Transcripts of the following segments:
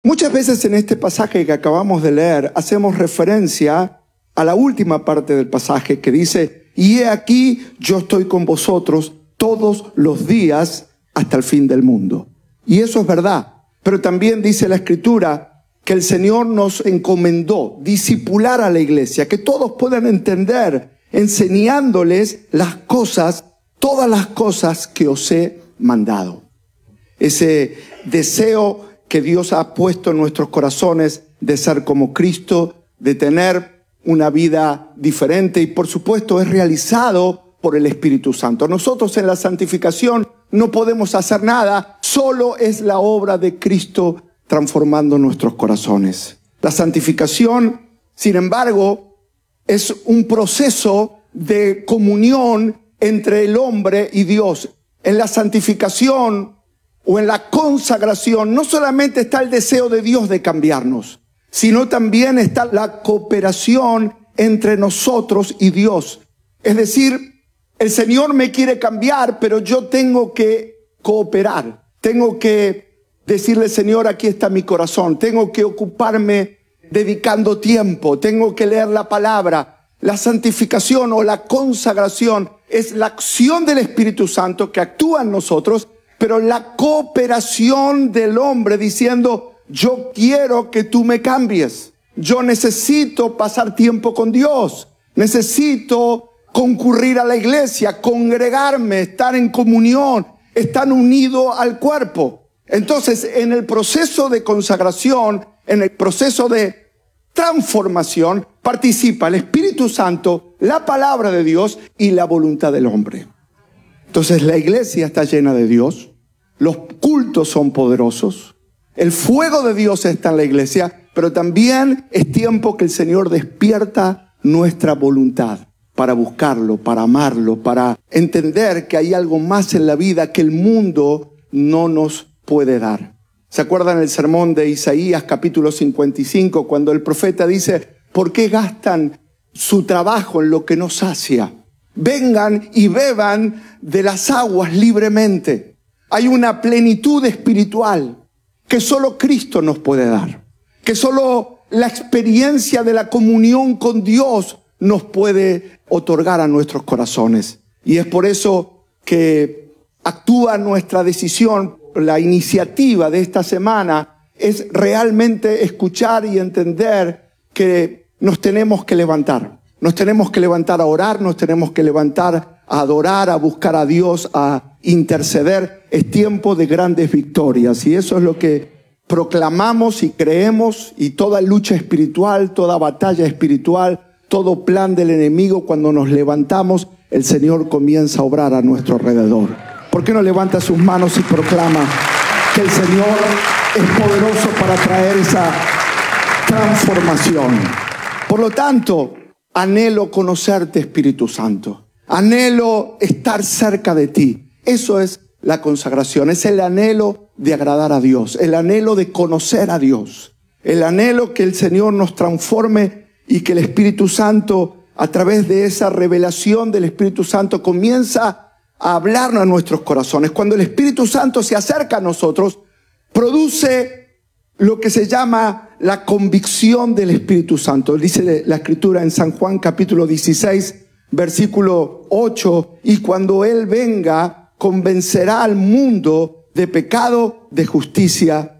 Muchas veces en este pasaje que acabamos de leer hacemos referencia a la última parte del pasaje que dice: y he aquí, yo estoy con vosotros todos los días hasta el fin del mundo. Y eso es verdad, pero también dice la Escritura que el Señor nos encomendó discipular a la iglesia, que todos puedan entender, enseñándoles las cosas, todas las cosas que os he mandado. Ese deseo que Dios ha puesto en nuestros corazones de ser como Cristo, de tener una vida diferente, y por supuesto es realizado por el Espíritu Santo. Nosotros en la santificación no podemos hacer nada, solo es la obra de Cristo transformando nuestros corazones. La santificación, sin embargo, es un proceso de comunión entre el hombre y Dios. En la santificación o en la consagración no solamente está el deseo de Dios de cambiarnos, sino también está la cooperación entre nosotros y Dios. Es decir, el Señor me quiere cambiar, pero yo tengo que cooperar. Tengo que decirle: Señor, aquí está mi corazón. Tengo que ocuparme dedicando tiempo. Tengo que leer la palabra. La santificación o la consagración es la acción del Espíritu Santo que actúa en nosotros, pero la cooperación del hombre diciendo: yo quiero que tú me cambies. Yo necesito pasar tiempo con Dios. Necesito concurrir a la iglesia, congregarme, estar en comunión, estar unido al cuerpo. Entonces, en el proceso de consagración, en el proceso de transformación, participa el Espíritu Santo, la palabra de Dios y la voluntad del hombre. Entonces, la iglesia está llena de Dios. Los cultos son poderosos. El fuego de Dios está en la iglesia, pero también es tiempo que el Señor despierta nuestra voluntad para buscarlo, para amarlo, para entender que hay algo más en la vida que el mundo no nos puede dar. ¿Se acuerdan el sermón de Isaías capítulo 55 cuando el profeta dice: ¿por qué gastan su trabajo en lo que no sacia? Vengan y beban de las aguas libremente. Hay una plenitud espiritual que solo Cristo nos puede dar, que solo la experiencia de la comunión con Dios nos puede otorgar a nuestros corazones. Y es por eso que actúa nuestra decisión. La iniciativa de esta semana es realmente escuchar y entender que nos tenemos que levantar. Nos tenemos que levantar a orar, nos tenemos que levantar a adorar, a buscar a Dios, a interceder. Es tiempo de grandes victorias y eso es lo que proclamamos y creemos, y toda lucha espiritual, toda batalla espiritual, todo plan del enemigo, cuando nos levantamos, el Señor comienza a obrar a nuestro alrededor. ¿Por qué no levanta sus manos y proclama que el Señor es poderoso para traer esa transformación? Por lo tanto, anhelo conocerte, Espíritu Santo. Anhelo estar cerca de ti. Eso es la consagración, es el anhelo de agradar a Dios, el anhelo de conocer a Dios, el anhelo que el Señor nos transforme y que el Espíritu Santo, a través de esa revelación del Espíritu Santo, comienza a hablarnos a nuestros corazones. Cuando el Espíritu Santo se acerca a nosotros, produce lo que se llama la convicción del Espíritu Santo. Dice la Escritura en San Juan capítulo 16, versículo 8, y cuando Él venga, convencerá al mundo de pecado, de justicia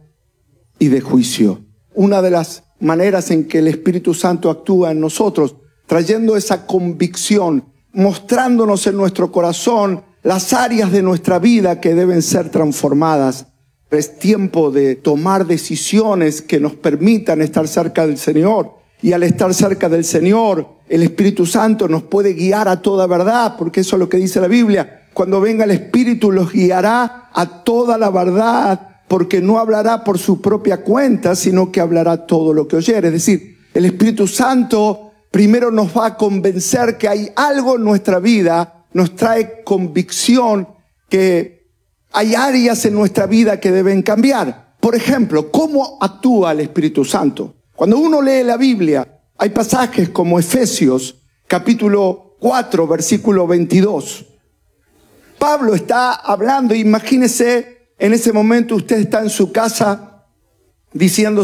y de juicio. Una de las maneras en que el Espíritu Santo actúa en nosotros, trayendo esa convicción, mostrándonos en nuestro corazón las áreas de nuestra vida que deben ser transformadas. Es tiempo de tomar decisiones que nos permitan estar cerca del Señor. Y al estar cerca del Señor, el Espíritu Santo nos puede guiar a toda verdad, porque eso es lo que dice la Biblia. Cuando venga el Espíritu los guiará a toda la verdad, porque no hablará por su propia cuenta, sino que hablará todo lo que oyere. Es decir, el Espíritu Santo primero nos va a convencer que hay algo en nuestra vida, nos trae convicción que hay áreas en nuestra vida que deben cambiar. Por ejemplo, ¿cómo actúa el Espíritu Santo? Cuando uno lee la Biblia, hay pasajes como Efesios, capítulo 4, versículo 22. Pablo está hablando, imagínese, en ese momento usted está en su casa diciendo